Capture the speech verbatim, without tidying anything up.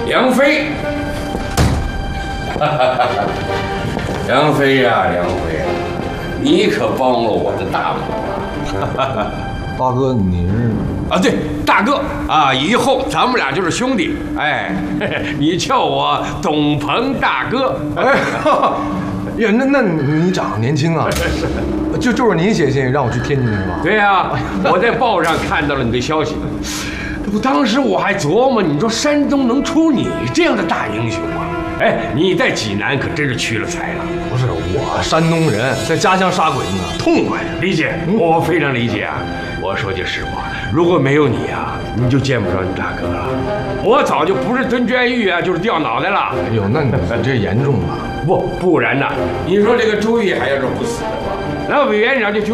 梁飞，梁飞呀，梁飞啊，你可帮了我的大忙。 大哥，你是啊，对，大哥啊，以后咱们俩就是兄弟。哎，你叫我董鹏大哥。 哎，呀，那那你长得年轻啊，就就是您写信让我去天津是吧？ 对呀，我在报上看到了你的消息。我当时我还琢磨，你说山东能出你这样的大英雄吗？哎，你在济南可真是屈了才了。 不是我山东人，在家乡杀鬼子呢，痛快呀！ 理解，我非常理解啊。我说句实话，如果没有你啊，你就见不着你大哥了。我早就不是蹲监狱啊，就是掉脑袋了。 哎呦，那你这严重了。 不，不然呢？你说这个朱毅还要是不死的话，那委员长就去